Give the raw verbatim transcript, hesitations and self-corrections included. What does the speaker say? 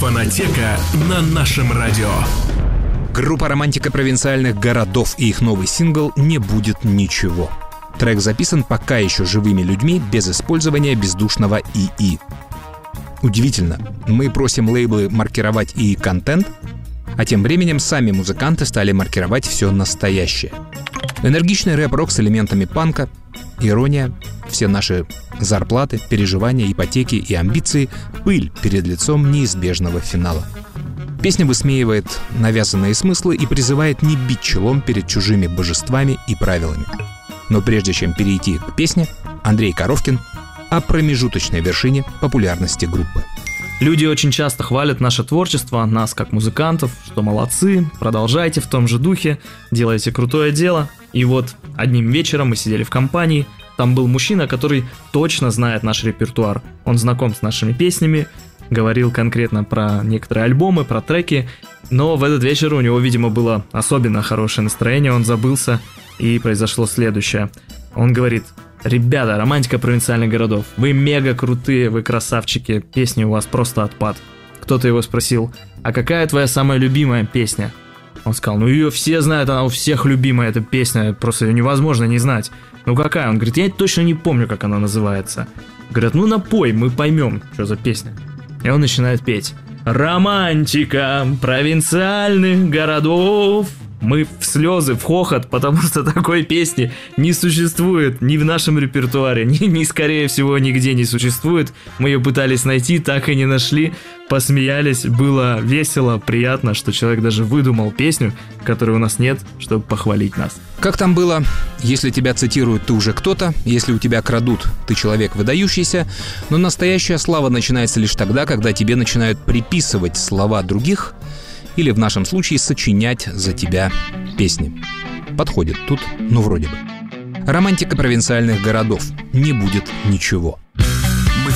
Фонотека на нашем радио. Группа «Романтика провинциальных городов» и их новый сингл «Не будет ничего». Трек записан пока еще живыми людьми, без использования бездушного ИИ. Удивительно, мы просим лейблы маркировать ИИ-контент, а тем временем сами музыканты стали маркировать все настоящее. Энергичный рэп-рок с элементами панка, ирония, все наши зарплаты, переживания, ипотеки и амбиции — пыль перед лицом неизбежного финала. Песня высмеивает навязанные смыслы и призывает не бить челом перед чужими божествами и правилами. Но прежде чем перейти к песне, Андрей Коровкин о промежуточной вершине популярности группы. Люди очень часто хвалят наше творчество, нас как музыкантов, что молодцы, продолжайте в том же духе, делайте крутое дело. И вот одним вечером мы сидели в компании, там был мужчина, который точно знает наш репертуар. Он знаком с нашими песнями, говорил конкретно про некоторые альбомы, про треки, но в этот вечер у него, видимо, было особенно хорошее настроение, он забылся, и произошло следующее. Он говорит: «Ребята, романтика провинциальных городов, вы мега крутые, вы красавчики, песни у вас просто отпад». Кто-то его спросил: «А какая твоя самая любимая песня?» Он сказал: «Ну ее все знают, она у всех любимая, эта песня, просто ее невозможно не знать». «Ну какая?» Он говорит: «Я точно не помню, как она называется». Говорят: «Ну напой, мы поймем, что за песня». И он начинает петь: «Романтика провинциальных городов». Мы в слезы, в хохот, потому что такой песни не существует ни в нашем репертуаре, ни, ни скорее всего нигде не существует. Мы ее пытались найти, так и не нашли, посмеялись, было весело, приятно, что человек даже выдумал песню, которой у нас нет, чтобы похвалить нас. Как там было? Если тебя цитируют, ты уже кто-то, если у тебя крадут, ты человек выдающийся, но настоящая слава начинается лишь тогда, когда тебе начинают приписывать слова других, или в нашем случае сочинять за тебя песни. Подходит тут, ну вроде бы. Романтика провинциальных городов. Не будет ничего.